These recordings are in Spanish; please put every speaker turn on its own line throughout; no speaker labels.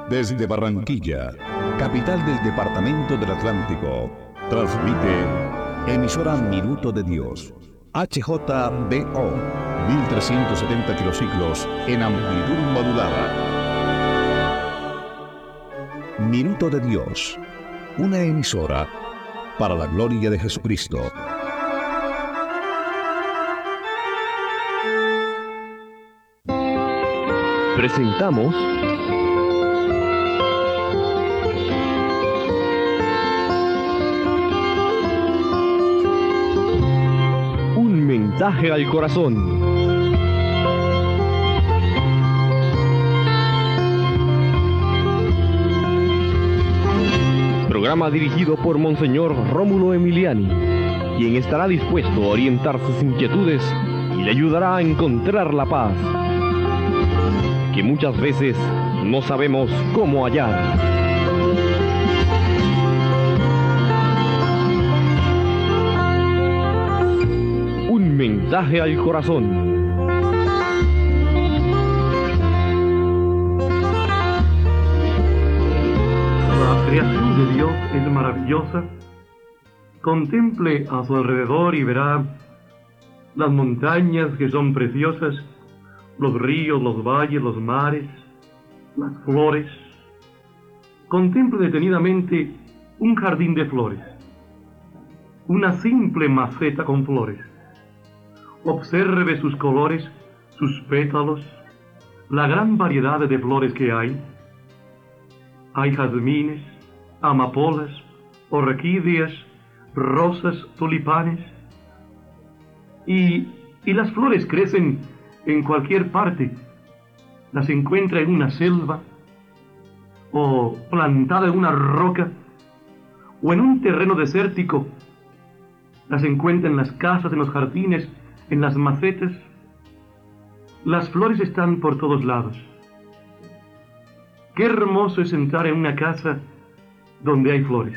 Desde Barranquilla, capital del Departamento del Atlántico, transmite emisora Minuto de Dios, HJBO, 1370 kilociclos en amplitud modulada. Minuto de Dios, una emisora para la gloria de Jesucristo.
Presentamos Un mensaje al corazón. Programa dirigido por Monseñor Rómulo Emiliani, quien estará dispuesto a orientar sus inquietudes y le ayudará a encontrar la paz que muchas veces no sabemos cómo hallar. Un mensaje al corazón.
La creación de Dios es maravillosa. Contemple a su alrededor y verá las montañas que son preciosas, los ríos, los valles, los mares, las flores. Contemple detenidamente un jardín de flores, una simple maceta con flores. Observe sus colores, sus pétalos, la gran variedad de flores que hay. Hay jazmines, amapolas, orquídeas, rosas, tulipanes. Y las flores crecen en cualquier parte. Las encuentra en una selva, o plantada en una roca, o en un terreno desértico. Las encuentra en las casas, en los jardines, en las macetas. Las flores están por todos lados. Qué hermoso es entrar en una casa donde hay flores.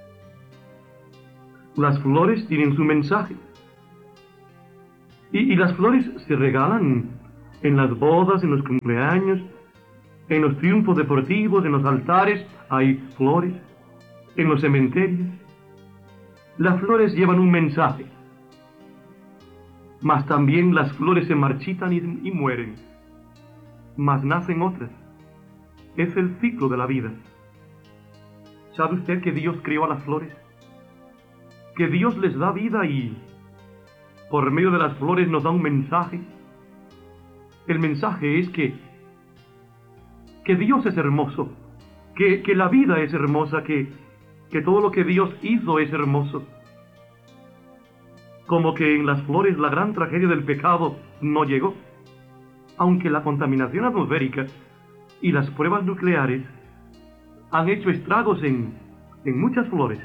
Las flores tienen su mensaje. Y las flores se regalan en las bodas, en los cumpleaños, en los triunfos deportivos, en los altares hay flores, en los cementerios. Las flores llevan un mensaje, mas también las flores se marchitan y mueren, mas nacen otras. Es el ciclo de la vida. ¿Sabe usted que Dios creó a las flores? Que Dios les da vida y por medio de las flores nos da un mensaje. El mensaje es que Dios es hermoso, que la vida es hermosa, que todo lo que Dios hizo es hermoso. Como que en las flores la gran tragedia del pecado no llegó, aunque la contaminación atmosférica y las pruebas nucleares han hecho estragos en muchas flores.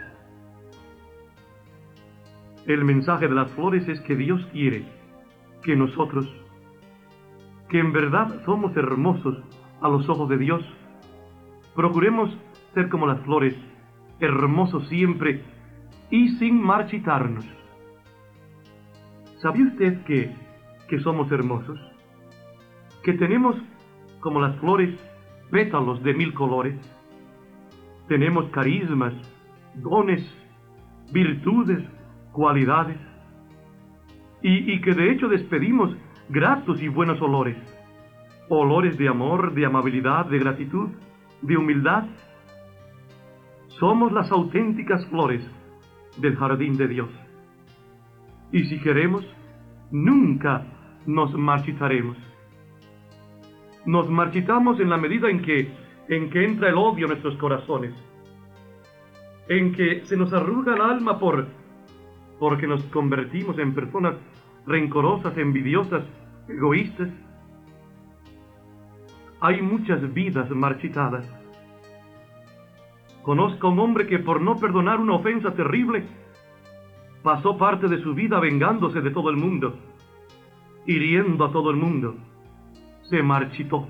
El mensaje de las flores es que Dios quiere que nosotros, que en verdad somos hermosos a los ojos de Dios, procuremos ser como las flores, hermosos siempre y sin marchitarnos. ¿Sabía usted que somos hermosos? Que tenemos, como las flores, pétalos de 1000 colores. Tenemos carismas, dones, virtudes, cualidades, y que de hecho despedimos gratos y buenos olores, olores de amor, de amabilidad, de gratitud, de humildad. Somos las auténticas flores del jardín de Dios, y si queremos, nunca nos marchitaremos. Nos marchitamos en la medida en que entra el odio en nuestros corazones, en que se nos arruga el alma porque nos convertimos en personas rencorosas, envidiosas, egoístas. Hay muchas vidas marchitadas. Conozco a un hombre que por no perdonar una ofensa terrible, pasó parte de su vida vengándose de todo el mundo, hiriendo a todo el mundo. Se marchitó.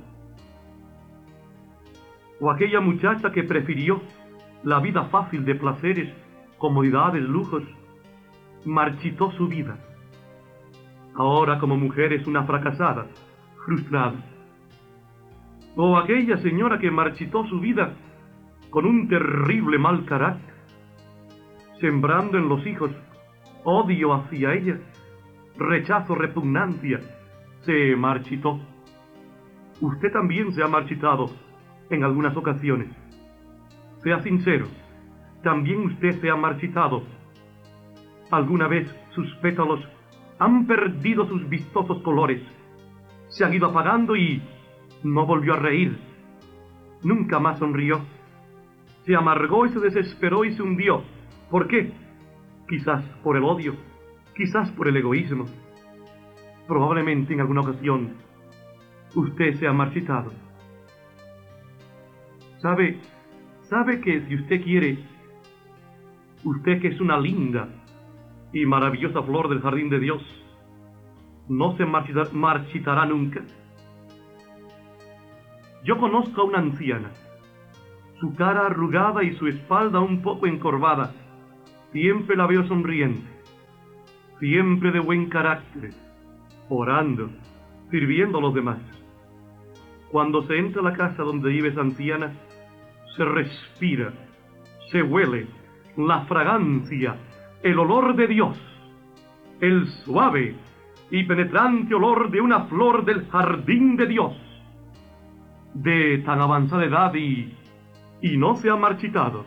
O aquella muchacha que prefirió la vida fácil de placeres, comodidades, lujos, marchitó su vida. Ahora como mujer es una fracasada, frustrada. o aquella señora que marchitó su vida con un terrible mal carácter, sembrando en los hijos odio hacia ella, rechazo, repugnancia, se marchitó. Usted también se ha marchitado en algunas ocasiones. Sea sincero, también usted se ha marchitado. Alguna vez sus pétalos han perdido sus vistosos colores, se han ido apagando y no volvió a reír. Nunca más sonrió. Se amargó y se desesperó y se hundió. ¿Por qué? Quizás por el odio, quizás por el egoísmo. Probablemente en alguna ocasión usted se ha marchitado. ¿Sabe que si usted quiere, usted que es una linda y maravillosa flor del jardín de Dios, no se marchitará nunca? Yo conozco a una anciana, su cara arrugada y su espalda un poco encorvada. Siempre la veo sonriente, siempre de buen carácter, orando, sirviendo a los demás. Cuando se entra a la casa donde vive esa anciana, se respira, se huele la fragancia, el olor de Dios, el suave y penetrante olor de una flor del jardín de Dios, de tan avanzada edad y no se ha marchitado.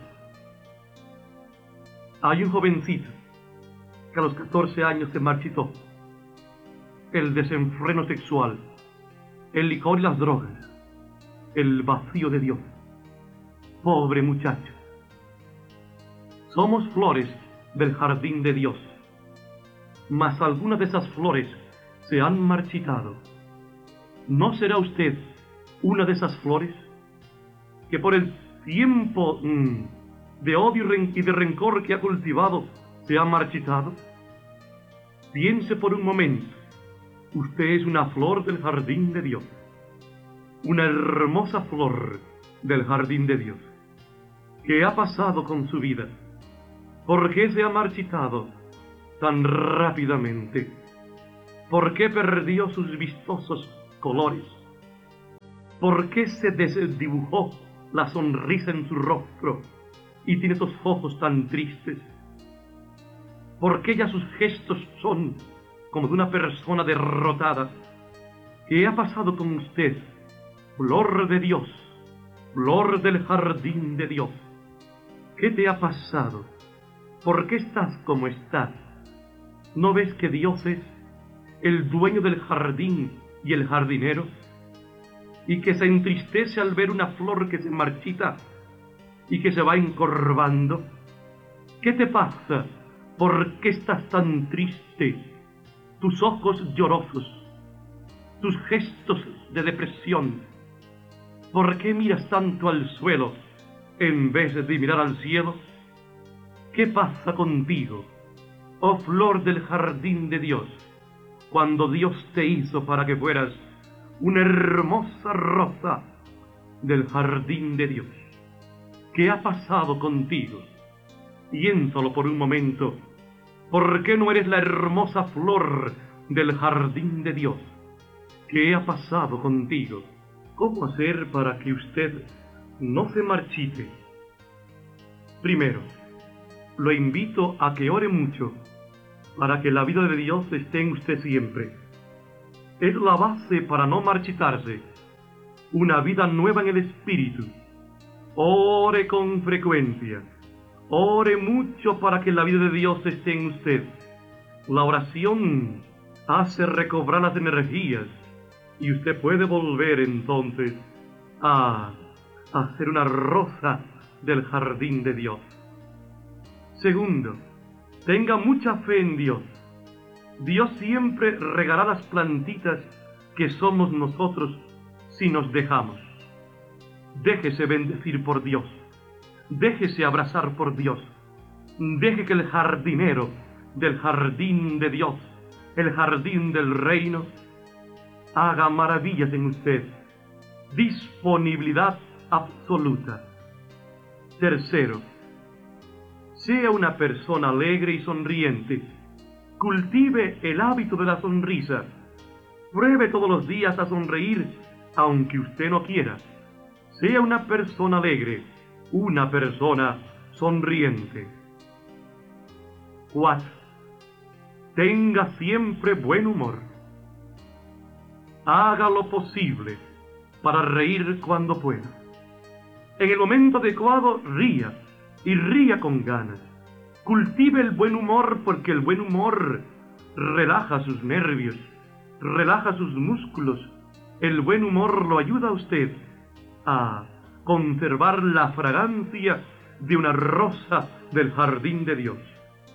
Hay un jovencito que a los 14 años se marchitó. El desenfreno sexual, el licor y las drogas, el vacío de Dios. Pobre muchacho. Somos flores del jardín de Dios, mas algunas de esas flores se han marchitado. ¿No será usted una de esas flores que por el tiempo de odio y de rencor que ha cultivado se ha marchitado? Piense por un momento, usted es una flor del jardín de Dios, una hermosa flor del jardín de Dios. ¿Qué ha pasado con su vida? ¿Por qué se ha marchitado tan rápidamente? ¿Por qué perdió sus vistosos colores? ¿Por qué se desdibujó la sonrisa en su rostro y tiene esos ojos tan tristes? ¿Por qué ya sus gestos son como de una persona derrotada? ¿Qué ha pasado con usted, flor de Dios, flor del jardín de Dios? ¿Qué te ha pasado? ¿Por qué estás como estás? ¿No ves que Dios es el dueño del jardín y el jardinero? Y que se entristece al ver una flor que se marchita y que se va encorvando. ¿Qué te pasa? ¿Por qué estás tan triste? Tus ojos llorosos, tus gestos de depresión. ¿Por qué miras tanto al suelo en vez de mirar al cielo? ¿Qué pasa contigo, oh flor del jardín de Dios, cuando Dios te hizo para que fueras una hermosa rosa del jardín de Dios? ¿Qué ha pasado contigo? Piénsalo por un momento. ¿Por qué no eres la hermosa flor del jardín de Dios? ¿Qué ha pasado contigo? ¿Cómo hacer para que usted no se marchite? Primero, lo invito a que ore mucho para que la vida de Dios esté en usted siempre. Es la base para no marchitarse. Una vida nueva en el Espíritu. Ore con frecuencia. Ore mucho para que la vida de Dios esté en usted. La oración hace recobrar las energías y usted puede volver entonces a ser una rosa del jardín de Dios. Segundo, tenga mucha fe en Dios. Dios siempre regará las plantitas que somos nosotros si nos dejamos. Déjese bendecir por Dios. Déjese abrazar por Dios. Deje que el jardinero del jardín de Dios, el jardín del reino, haga maravillas en usted. Disponibilidad absoluta. Tercero, sea una persona alegre y sonriente. Cultive el hábito de la sonrisa. Pruebe todos los días a sonreír aunque usted no quiera. Sea una persona alegre, una persona sonriente. 4. Tenga siempre buen humor. Haga lo posible para reír cuando pueda. En el momento adecuado, ría, y ría con ganas. Cultive el buen humor, porque el buen humor relaja sus nervios, relaja sus músculos. El buen humor lo ayuda a usted a conservar la fragancia de una rosa del jardín de Dios.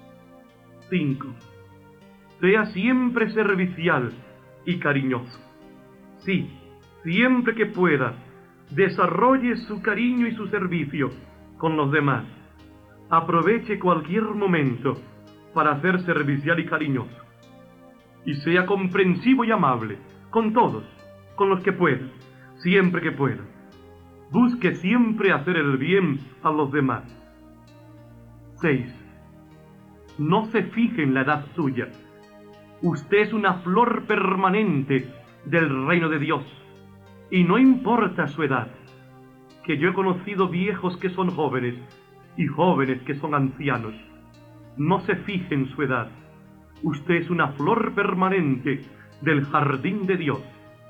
5. Sea siempre servicial y cariñoso. Sí, siempre que pueda, desarrolle su cariño y su servicio con los demás. Aproveche cualquier momento para ser servicial y cariñoso. Y sea comprensivo y amable con todos, con los que pueda, siempre que pueda. Busque siempre hacer el bien a los demás. 6. No se fije en la edad suya. Usted es una flor permanente del reino de Dios, y no importa su edad, que yo he conocido viejos que son jóvenes y jóvenes que son ancianos. No se fije en su edad. Usted es una flor permanente del jardín de Dios.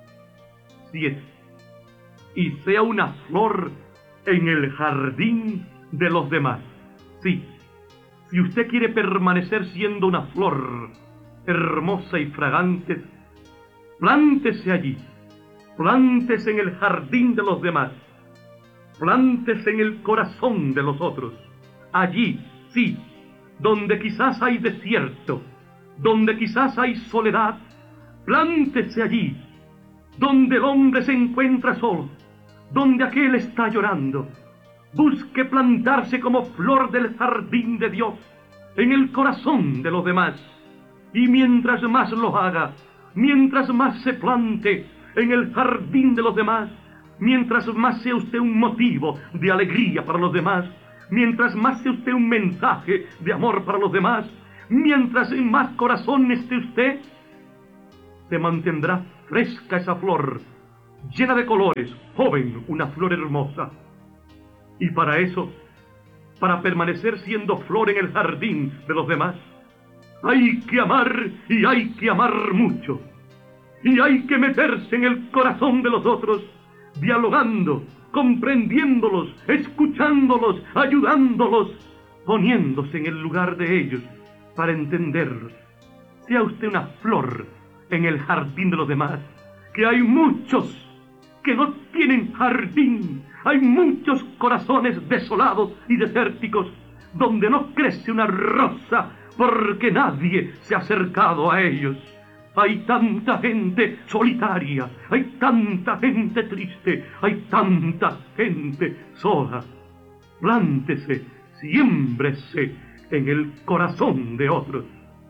7. Y sea una flor en el jardín de los demás. Sí, si usted quiere permanecer siendo una flor hermosa y fragante, plántese allí, plántese en el jardín de los demás, plántese en el corazón de los otros. Allí, sí, donde quizás hay desierto, donde quizás hay soledad, plántese allí, donde el hombre se encuentra solo, donde aquel está llorando. Busque plantarse como flor del jardín de Dios, en el corazón de los demás. Y mientras más lo haga, mientras más se plante en el jardín de los demás, mientras más sea usted un motivo de alegría para los demás, mientras más sea usted un mensaje de amor para los demás, mientras en más corazón esté usted, se mantendrá fresca esa flor, llena de colores, joven, una flor hermosa. Y para eso, para permanecer siendo flor en el jardín de los demás, hay que amar, y hay que amar mucho, y hay que meterse en el corazón de los otros, dialogando, comprendiéndolos, escuchándolos, ayudándolos, poniéndose en el lugar de ellos para entenderlos. Sea usted una flor en el jardín de los demás, que hay muchos que no tienen jardín, hay muchos corazones desolados y desérticos, donde no crece una rosa porque nadie se ha acercado a ellos. Hay tanta gente solitaria, hay tanta gente triste, hay tanta gente sola. Plántese, siémbrese en el corazón de otros.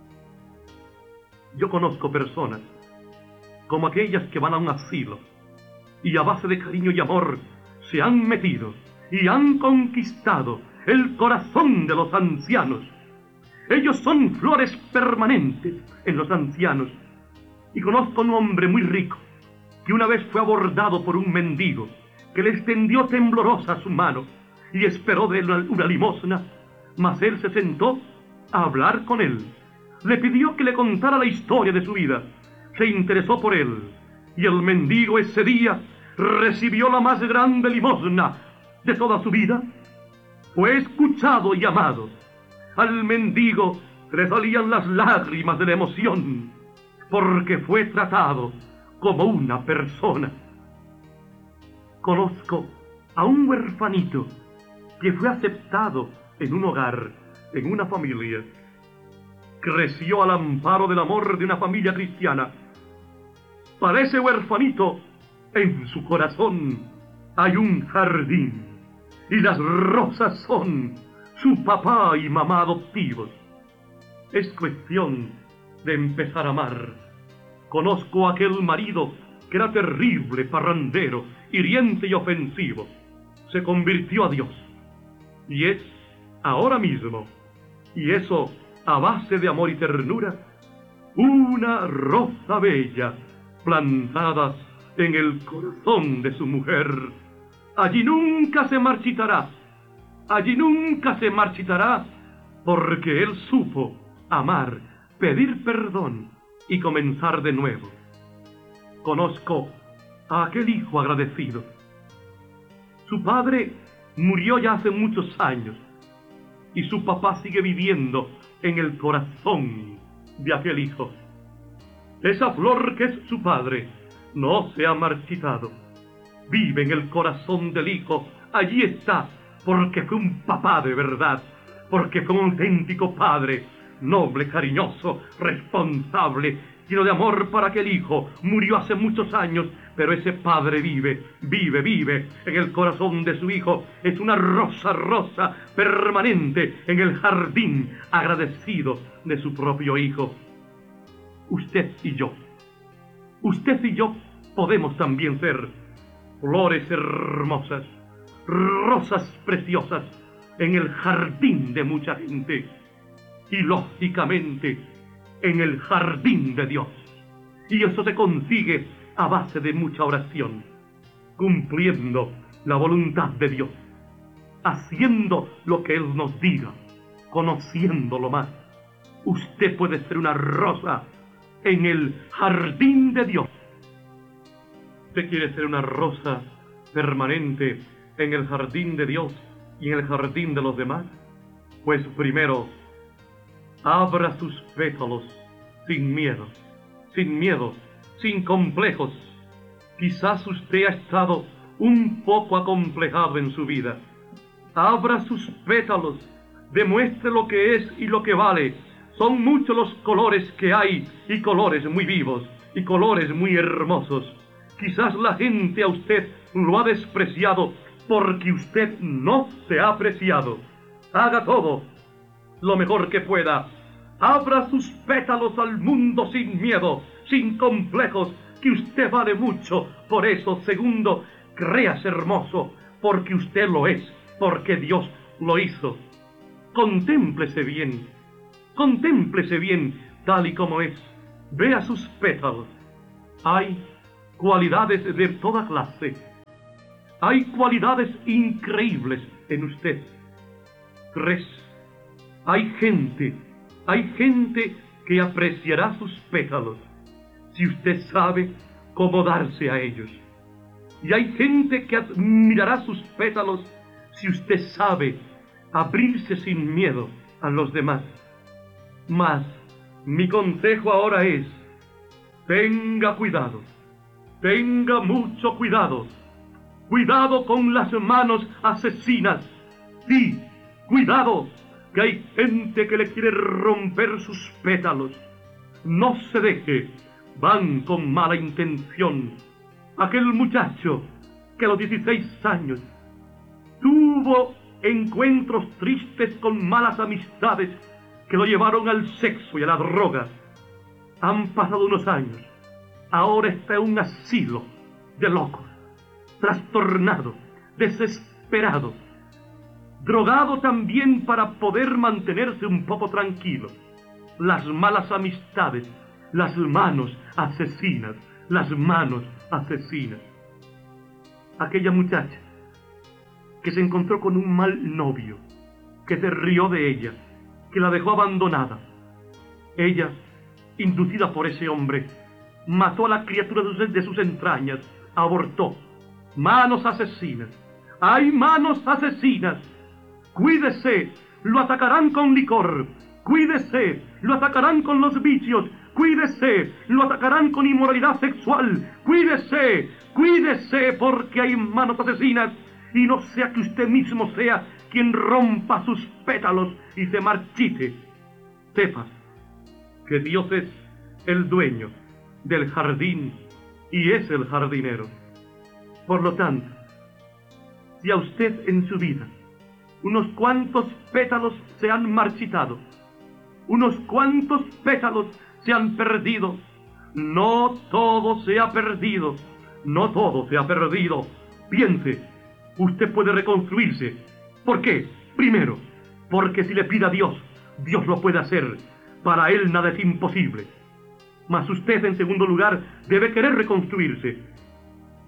Yo conozco personas como aquellas que van a un asilo y a base de cariño y amor se han metido y han conquistado el corazón de los ancianos. Ellos son flores permanentes en los ancianos. Y conozco a un hombre muy rico que una vez fue abordado por un mendigo que le extendió temblorosa su mano y esperó de él una limosna, mas él se sentó a hablar con él. Le pidió que le contara la historia de su vida. Se interesó por él, y el mendigo ese día recibió la más grande limosna de toda su vida. Fue escuchado y amado. Al mendigo le salían las lágrimas de la emoción, porque fue tratado como una persona. Conozco a un huerfanito que fue aceptado en un hogar, en una familia. Creció al amparo del amor de una familia cristiana. Para ese huerfanito, en su corazón hay un jardín, y las rosas son su papá y mamá adoptivos. Es cuestión de empezar a amar. Conozco a aquel marido que era terrible, parrandero, hiriente y ofensivo. Se convirtió a Dios, y es ahora mismo, y eso a base de amor y ternura, una rosa bella plantada en el corazón de su mujer. Allí nunca se marchitará, allí nunca se marchitará, porque él supo amar, pedir perdón y comenzar de nuevo. Conozco a aquel hijo agradecido. Su padre murió ya hace muchos años y su papá sigue viviendo en el corazón de aquel hijo. Esa flor que es su padre no se ha marchitado. Vive en el corazón del hijo. Allí está, porque fue un papá de verdad, porque fue un auténtico padre, noble, cariñoso, responsable, lleno de amor para aquel hijo. Murió hace muchos años, pero ese padre vive en el corazón de su hijo. Es una rosa permanente en el jardín, agradecido de su propio hijo. Usted y yo podemos también ser flores hermosas, rosas preciosas en el jardín de mucha gente y lógicamente en el jardín de Dios. Y eso se consigue a base de mucha oración, cumpliendo la voluntad de Dios, haciendo lo que Él nos diga, conociéndolo más. Usted puede ser una rosa en el jardín de Dios. ¿Usted quiere ser una rosa permanente en el jardín de Dios y en el jardín de los demás? Pues primero, abra sus pétalos sin miedo, sin complejos. Quizás usted ha estado un poco acomplejado en su vida. Abra sus pétalos, demuestre lo que es y lo que vale. Son muchos los colores que hay, y colores muy vivos, y colores muy hermosos. Quizás la gente a usted lo ha despreciado porque usted no se ha apreciado. Haga todo lo mejor que pueda. Abra sus pétalos al mundo sin miedo, sin complejos, que usted vale mucho. Por eso, segundo, créase hermoso, porque usted lo es, porque Dios lo hizo. Contémplese bien tal y como es. Vea sus pétalos. Hay cualidades de toda clase. Hay cualidades increíbles en usted. 3. Hay gente que apreciará sus pétalos si usted sabe cómo darse a ellos. Y hay gente que admirará sus pétalos si usted sabe abrirse sin miedo a los demás. Mas mi consejo ahora es: tenga cuidado, tenga mucho cuidado. Cuidado con las manos asesinas. Sí, cuidado, que hay gente que le quiere romper sus pétalos. No se deje, van con mala intención. Aquel muchacho que a los 16 años tuvo encuentros tristes con malas amistades que lo llevaron al sexo y a la droga. Han pasado unos años. Ahora está en un asilo de locos, trastornado, desesperado, drogado también para poder mantenerse un poco tranquilo. Las malas amistades, las manos asesinas, las manos asesinas. Aquella muchacha que se encontró con un mal novio, que se rió de ella, que la dejó abandonada. Ella, inducida por ese hombre, mató a la criatura de sus entrañas, abortó. Manos asesinas. Hay manos asesinas. Cuídese, lo atacarán con licor. Cuídese, lo atacarán con los vicios. Cuídese, lo atacarán con inmoralidad sexual. Cuídese, cuídese, porque hay manos asesinas. Y no sea que usted mismo sea quien rompa sus pétalos y se marchite. Sepa que Dios es el dueño del jardín y es el jardinero. Por lo tanto, si a usted en su vida unos cuantos pétalos se han marchitado, unos cuantos pétalos se han perdido, no todo se ha perdido, no todo se ha perdido. Piense, usted puede reconstruirse. ¿Por qué? Primero, porque si le pide a Dios, Dios lo puede hacer. Para Él nada es imposible. Mas usted, en segundo lugar, debe querer reconstruirse.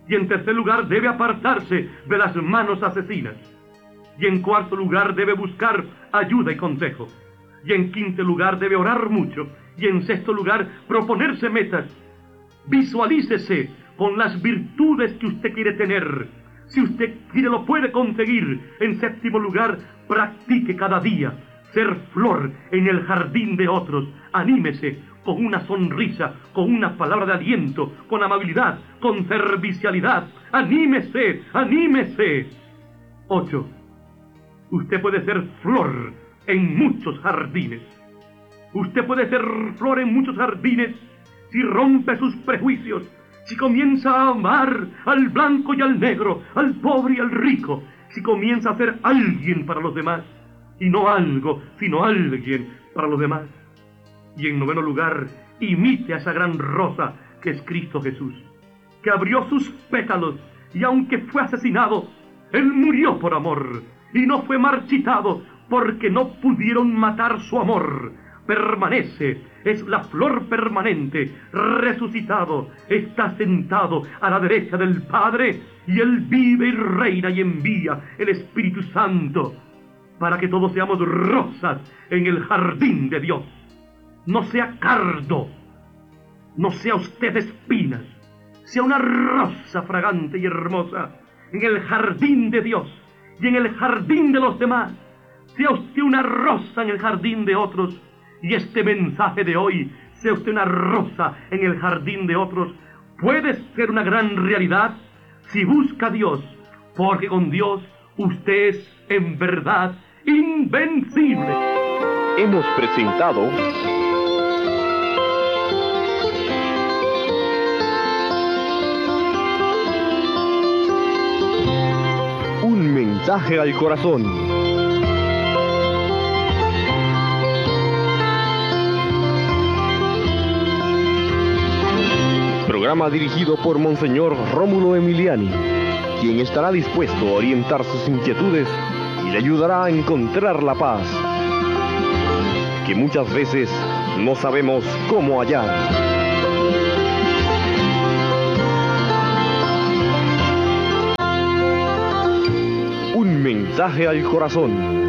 Y en tercer lugar, debe apartarse de las manos asesinas. Y en cuarto lugar, debe buscar ayuda y consejo. Y en quinto lugar, debe orar mucho. Y en sexto lugar, proponerse metas. Visualícese con las virtudes que usted quiere tener. Si usted quiere, lo puede conseguir. En séptimo lugar, practique cada día ser flor en el jardín de otros. Anímese con una sonrisa, con una palabra de aliento, con amabilidad, con servicialidad. Anímese, anímese. 8. Usted puede ser flor en muchos jardines. Usted puede ser flor en muchos jardines si rompe sus prejuicios, si comienza a amar al blanco y al negro, al pobre y al rico, si comienza a ser alguien para los demás, y no algo, sino alguien para los demás. Y en noveno lugar, imite a esa gran rosa que es Cristo Jesús, que abrió sus pétalos, y aunque fue asesinado, Él murió por amor, y no fue marchitado, porque no pudieron matar su amor. Permanece, es la flor permanente, resucitado, está sentado a la derecha del Padre, y Él vive y reina y envía el Espíritu Santo, para que todos seamos rosas en el jardín de Dios. No sea cardo, no sea usted espinas, sea una rosa fragante y hermosa en el jardín de Dios y en el jardín de los demás. Sea usted una rosa en el jardín de otros, y este mensaje de hoy, sea usted una rosa en el jardín de otros, puede ser una gran realidad si busca a Dios, porque con Dios usted es en verdad invencible.
Hemos presentado Un mensaje al corazón. Programa dirigido por Monseñor Rómulo Emiliani, quien estará dispuesto a orientar sus inquietudes y le ayudará a encontrar la paz, que muchas veces no sabemos cómo hallar. Un mensaje al corazón.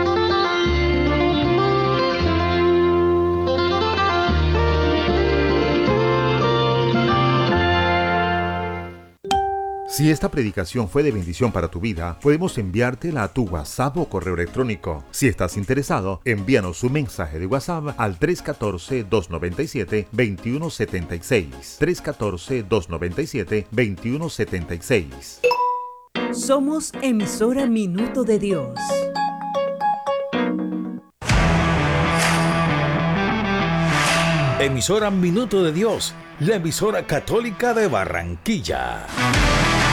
Si esta predicación fue de bendición para tu vida, podemos enviártela a tu WhatsApp o correo electrónico. Si estás interesado, envíanos un mensaje de WhatsApp al 314-297-2176. 314-297-2176.
Somos emisora Minuto de Dios.
Emisora Minuto de Dios, la emisora católica de Barranquilla.